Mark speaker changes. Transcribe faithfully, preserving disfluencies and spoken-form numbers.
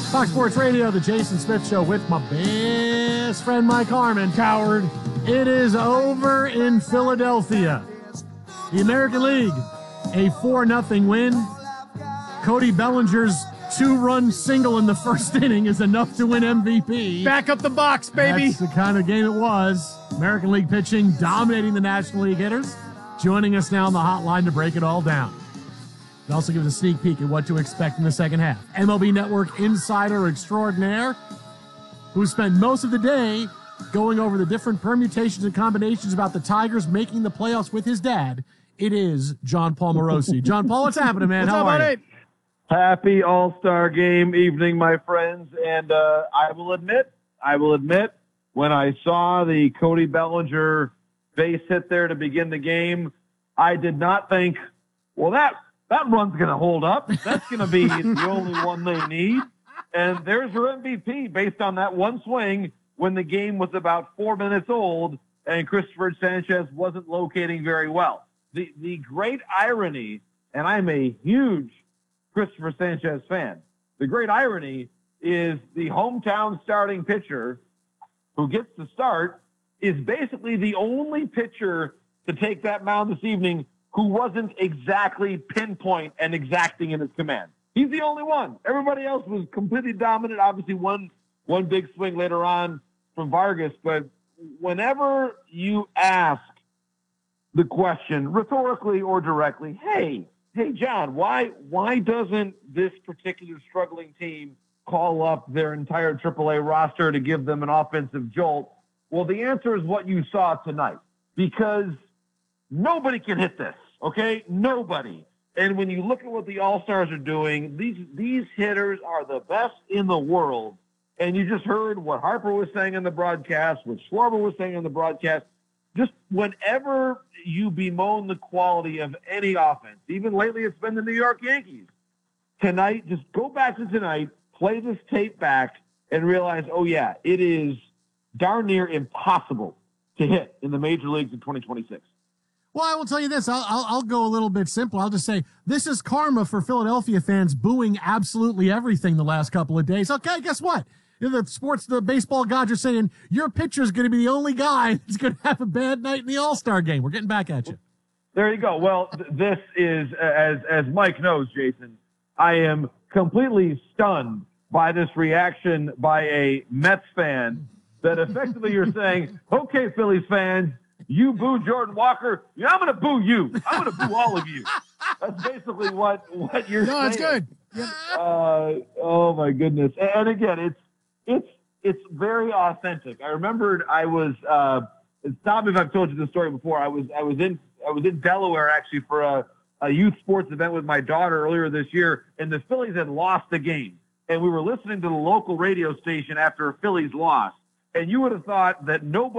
Speaker 1: Fox Sports Radio, the Jason Smith Show with my best friend Mike Harmon. Coward. It is over in Philadelphia. The American League, a four nothing win. Cody Bellinger's two-run single in the first inning is enough to win M V P.
Speaker 2: Back up the box, baby.
Speaker 1: That's the kind of game it was. American League pitching, dominating the National League hitters. Joining us now on the hotline to break it all down. It also gives a sneak peek at what to expect in the second half. M L B Network insider extraordinaire, who spent most of the day going over the different permutations and combinations about the Tigers making the playoffs with his dad. It is John Paul Morosi. John Paul, what's happening, man?
Speaker 2: What's
Speaker 1: How
Speaker 2: up,
Speaker 1: are
Speaker 2: buddy?
Speaker 1: you?
Speaker 3: Happy All-Star Game evening, my friends. And uh, I will admit, I will admit, when I saw the Cody Bellinger base hit there to begin the game, I did not think, well, that that run's going to hold up. That's going to be the only one they need. And there's your M V P based on that one swing when the game was about four minutes old and Christopher Sanchez wasn't locating very well. The the great irony, and I'm a huge Christopher Sanchez fan, the great irony is the hometown starting pitcher who gets to start is basically the only pitcher to take that mound this evening who wasn't exactly pinpoint and exacting in his command. He's the only one. Everybody else was completely dominant. Obviously, one one big swing later on from Vargas. But whenever you ask the question, rhetorically or directly, hey, hey, John, why why doesn't this particular struggling team call up their entire triple A roster to give them an offensive jolt? Well, the answer is what you saw tonight, because nobody can hit this, okay? Nobody. And when you look at what the All-Stars are doing, these these hitters are the best in the world. And you just heard what Harper was saying in the broadcast, what Schwarber was saying in the broadcast. Just whenever you bemoan the quality of any offense, even lately it's been the New York Yankees, tonight, just go back to tonight, play this tape back, and realize, oh, yeah, it is darn near impossible to hit in the major leagues in twenty twenty-six.
Speaker 1: Well, I will tell you this. I'll, I'll, I'll go a little bit simple. I'll just say this is karma for Philadelphia fans booing absolutely everything the last couple of days. Okay, guess what? The sports, the baseball gods are saying your pitcher is going to be the only guy that's going to have a bad night in the All-Star game. We're getting back at you.
Speaker 3: There you go. Well, th- this is, as as Mike knows, Jason, I am completely stunned by this reaction by a Mets fan that effectively you're saying, okay, Phillies fans, you boo Jordan Walker, yeah, I'm going to boo you. I'm going to boo all of you. That's basically what, what you're
Speaker 2: No,
Speaker 3: saying.
Speaker 2: it's good. Yeah.
Speaker 3: Uh, oh, my goodness. And, and again, it's it's it's very authentic. I remembered I was uh, – stop me if I've told you this story before. I was I was in I was in Delaware actually for a, a youth sports event with my daughter earlier this year, and the Phillies had lost the game. And we were listening to the local radio station after a Phillies loss. And you would have thought that nobody